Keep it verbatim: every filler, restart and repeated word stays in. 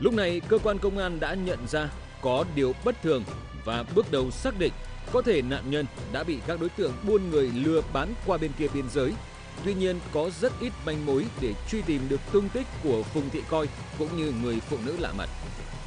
Lúc này, cơ quan công an đã nhận ra có điều bất thường và bước đầu xác định có thể nạn nhân đã bị các đối tượng buôn người lừa bán qua bên kia biên giới. Tuy nhiên, có rất ít manh mối để truy tìm được tung tích của Phùng Thị Coi cũng như người phụ nữ lạ mặt.